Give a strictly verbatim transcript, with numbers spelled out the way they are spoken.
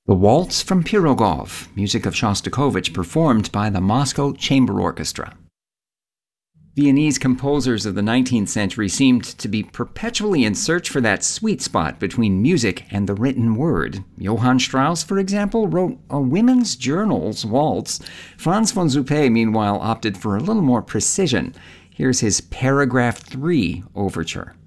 The Waltz from Pirogov, music of Shostakovich performed by the Moscow Chamber Orchestra. Viennese composers of the nineteenth century seemed to be perpetually in search for that sweet spot between music and the written word. Johann Strauss, for example, wrote a women's journal's waltz. Franz von Suppé, meanwhile, opted for a little more precision. Here's his Paragraph three overture.